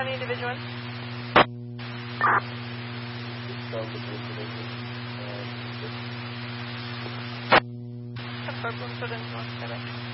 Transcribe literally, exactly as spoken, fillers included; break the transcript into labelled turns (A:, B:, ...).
A: County Division one. Confirm, Bloomfield and North Quebec.